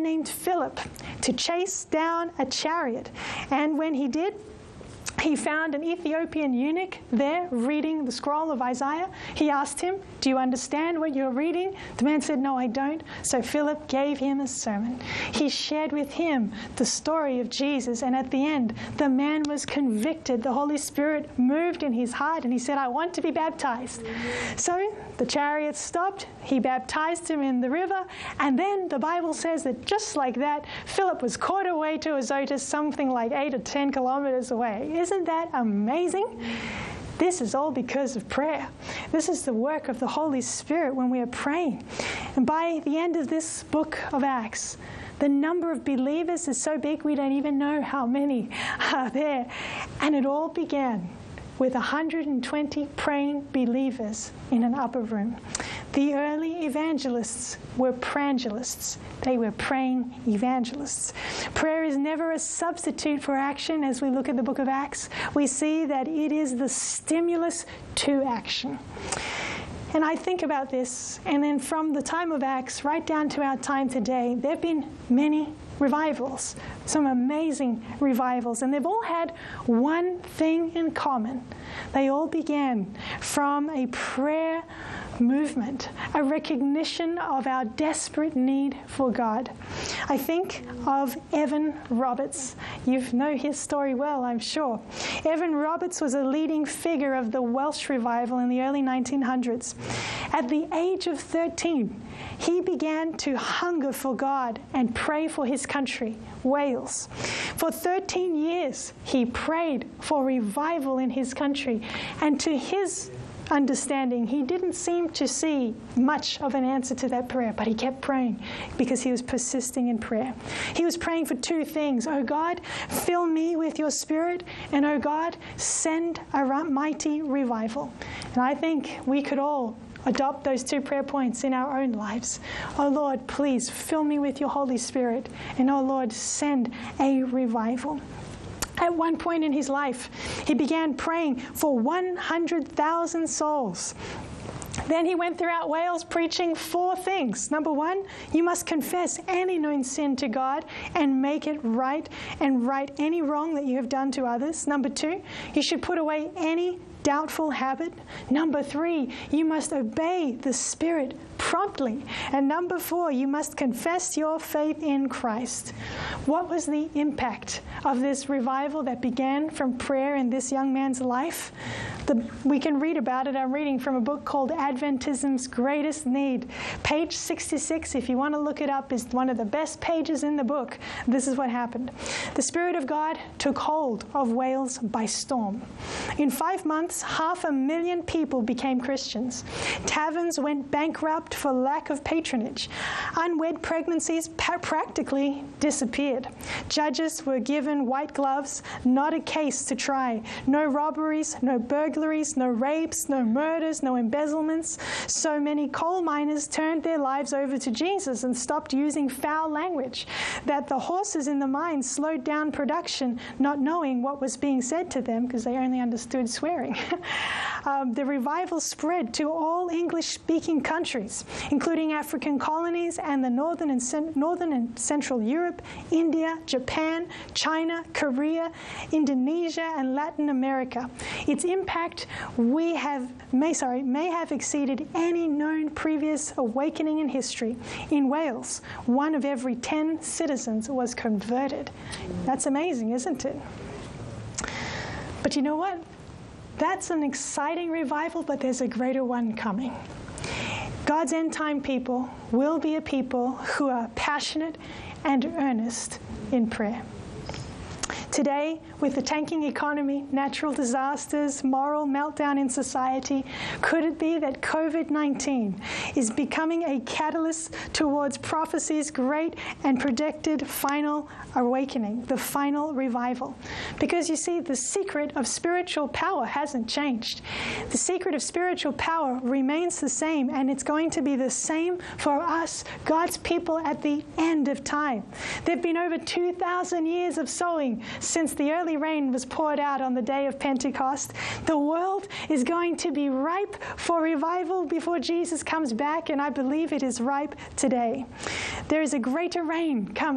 named Philip to chase down a chariot. And when he did, he found an Ethiopian eunuch there reading the scroll of Isaiah. He asked him, "Do you understand what you're reading?" The man said, "No, I don't." So Philip gave him a sermon. He shared with him the story of Jesus. And at the end, the man was convicted. The Holy Spirit moved in his heart, and he said, "I want to be baptized." So the chariot stopped. He baptized him in the river. And then the Bible says that just like that, Philip was caught away to Azotus, something like 8 or 10 kilometers away. Isn't that amazing? This is all because of prayer. This is the work of the Holy Spirit when we are praying. And by the end of this book of Acts, the number of believers is so big we don't even know how many are there. And it all began with 120 praying believers in an upper room. The early evangelists were prangelists. They were praying evangelists. Prayer is never a substitute for action. As we look at the book of Acts, we see that it is the stimulus to action. And I think about this, and then from the time of Acts right down to our time today, there have been many revivals, some amazing revivals, and they've all had one thing in common. They all began from a prayer movement, a recognition of our desperate need for God. I think of Evan Roberts. You know his story well, I'm sure. Evan Roberts was a leading figure of the Welsh revival in the early 1900s. At the age of 13, he began to hunger for God and pray for his country, Wales. For 13 years, he prayed for revival in his country, and to his understanding, he didn't seem to see much of an answer to that prayer, but he kept praying because he was persisting in prayer. He was praying for two things. "Oh God, fill me with your Spirit, and oh God, send a mighty revival." And I think we could all adopt those two prayer points in our own lives. "Oh Lord, please fill me with your Holy Spirit, and oh Lord, send a revival." At one point in his life, he began praying for 100,000 souls. Then he went throughout Wales preaching 4 things. Number 1, you must confess any known sin to God and make it right, and right any wrong that you have done to others. Number 2, you should put away any doubtful habit. Number 3, you must obey the Spirit promptly. And number 4, you must confess your faith in Christ. What was the impact of this revival that began from prayer in this young man's life? We can read about it. I'm reading from a book called Adventism's Greatest Need. Page 66, if you want to look it up, is one of the best pages in the book. This is what happened. The Spirit of God took hold of Wales by storm. In 5 months, 500,000 people became Christians. Taverns went bankrupt for lack of patronage. Unwed pregnancies practically disappeared. Judges were given white gloves, not a case to try. No robberies, no burglaries, no rapes, no murders, no embezzlements. So many coal miners turned their lives over to Jesus and stopped using foul language that the horses in the mines slowed down production, not knowing what was being said to them because they only understood swearing. The revival spread to all English-speaking countries, including African colonies and the northern and central Europe, India, Japan, China, Korea, Indonesia, and Latin America. Its impact may have exceeded any known previous awakening in history. In Wales, 1 of every 10 citizens was converted. That's amazing, isn't it? But you know what? That's an exciting revival, but there's a greater one coming. God's end-time people will be a people who are passionate and earnest in prayer. Today, with the tanking economy, natural disasters, moral meltdown in society, could it be that COVID-19 is becoming a catalyst towards prophecy's great and predicted final awakening, the final revival? Because you see, the secret of spiritual power hasn't changed. The secret of spiritual power remains the same, and it's going to be the same for us, God's people, at the end of time. There have been over 2,000 years of sowing since the early rain was poured out on the day of Pentecost, the world is going to be ripe for revival before Jesus comes back, and I believe it is ripe today. There is a greater rain coming.